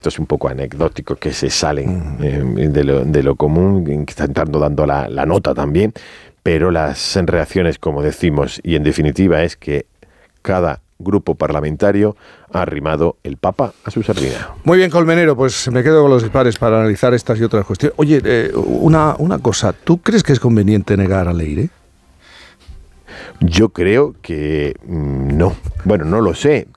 es un poco anecdótico, que se salen de lo común, que están dando la nota también, pero las reacciones, como decimos, y en definitiva es que cada grupo parlamentario ha arrimado el papa a su sardina. Muy bien, Colmenero, pues me quedo con los dispares para analizar estas y otras cuestiones. Oye, una cosa, ¿tú crees que es conveniente negar a Leire? Yo creo que no. Bueno, no lo sé.